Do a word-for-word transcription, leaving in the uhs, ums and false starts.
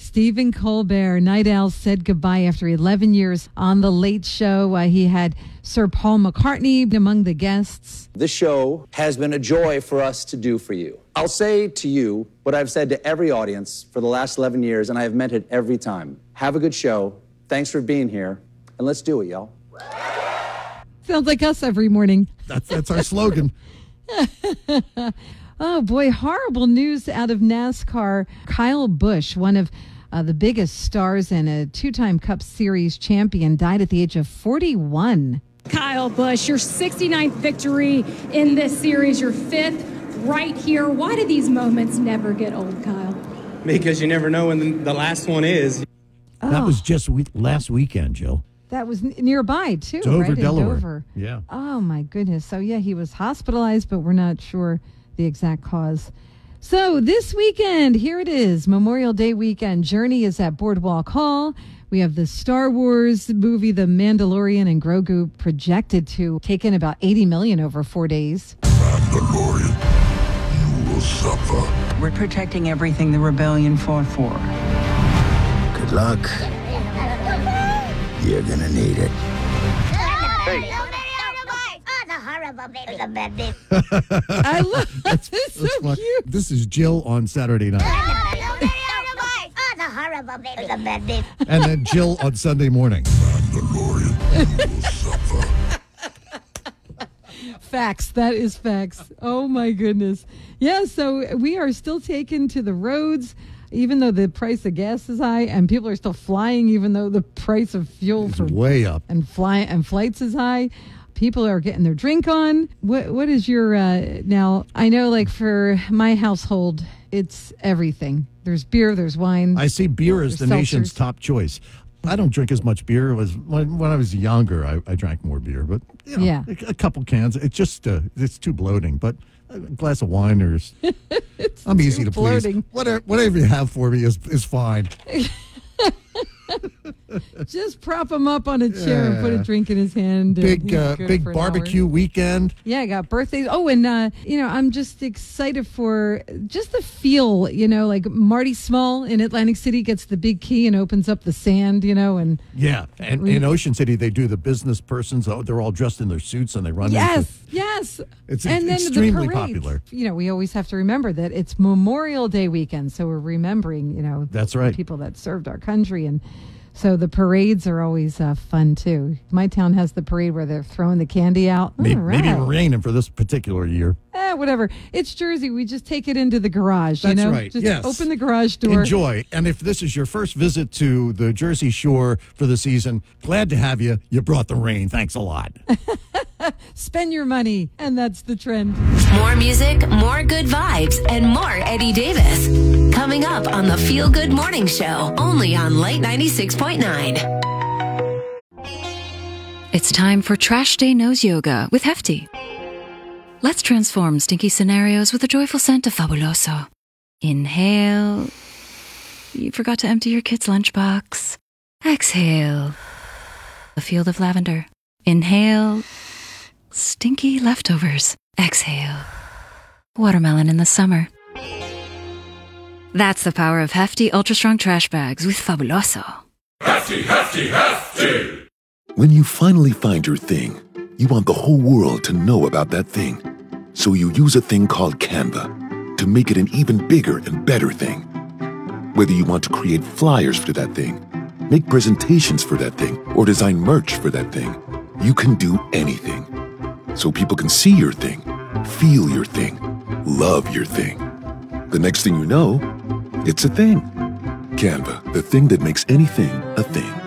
Stephen Colbert, Night Owl, said goodbye after eleven years on The Late Show. Uh, he had Sir Paul McCartney among the guests. This show has been a joy for us to do for you. I'll say to you what I've said to every audience for the last eleven years, and I have meant it every time. Have a good show. Thanks for being here, and let's do it, y'all. Sounds like us every morning. That's, that's our slogan. Oh, boy, horrible news out of NASCAR. Kyle Busch, one of uh, the biggest stars and a two-time Cup Series champion, died at the age of forty-one. Kyle Busch, your sixty-ninth victory in this series, your fifth right here. Why do these moments never get old, Kyle? Because you never know when the, the last one is. Oh, That was just week, last weekend, Jill. that was n- nearby, too, Dover, right? In Delaware. Dover. Yeah. Oh, my goodness. So, yeah, he was hospitalized, but we're not sure the exact cause. So this weekend, here it is, Memorial Day weekend. Journey is at Boardwalk Hall. We have the Star Wars movie, The Mandalorian and Grogu, projected to take in about eighty million dollars over four days. Mandalorian, you will suffer. We're protecting everything the rebellion fought for. Good luck. You're gonna need it. I love that's, that's so fun. cute. This is Jill on Saturday night. And then Jill on Sunday morning. Mandalorian, you will suffer. Facts. That is facts. Oh, my goodness. Yeah, so we are still taken to the roads, even though the price of gas is high, and people are still flying, even though the price of fuel It's for way up. and fly and flights is high. People are getting their drink on. What What is your, uh, now, I know like for my household, it's everything. There's beer, there's wine. I see beer as the there's nation's seltzers. top choice. I don't drink as much beer. It was when, when I was younger, I, I drank more beer, but you know, Yeah. a, a couple cans. It's just uh, it's too bloating. But a glass of wine or s- I'm easy too to please. bloating. Whatever, whatever you have for me is is fine. Just prop him up on a chair and put a Yeah. drink in his hand. and Big he's uh, good big for an hour. barbecue weekend. Yeah, I got birthdays. Oh, and, uh, you know, I'm just excited for just the feel, you know, like Marty Small in Atlantic City gets the big key and opens up the sand, you know, and Yeah, and Re- in Ocean City they do the business persons. Oh, they're all dressed in their suits and they run. yes, into, yes. It's and then extremely the parade. popular. You know, we always have to remember that it's Memorial Day weekend, so we're remembering, you know, That's right. the people that served our country. And so the parades are always uh, fun, too. My town has the parade where they're throwing the candy out. Maybe, All right. maybe raining for this particular year. Eh, whatever. It's Jersey. We just take it into the garage, you That's know? right, Just yes. open the garage door. Enjoy. And if this is your first visit to the Jersey Shore for the season, glad to have you. You brought the rain. Thanks a lot. Spend your money. And that's the trend. More music, more good vibes, and more Eddie Davis. Coming up on the Feel Good Morning Show, only on Light ninety-six point nine. It's time for Trash Day Nose Yoga with Hefty. Let's transform stinky scenarios with a joyful scent of Fabuloso. Inhale. You forgot to empty your kid's lunchbox. Exhale. A field of lavender. Inhale. Stinky leftovers. Exhale. Watermelon in the summer. That's the power of Hefty Ultra Strong Trash Bags with Fabuloso. Hefty, hefty, hefty! When you finally find your thing, you want the whole world to know about that thing. So you use a thing called Canva to make it an even bigger and better thing. Whether you want to create flyers for that thing, make presentations for that thing, or design merch for that thing, you can do anything. So people can see your thing, feel your thing, love your thing. The next thing you know, it's a thing. Canva, the thing that makes anything a thing.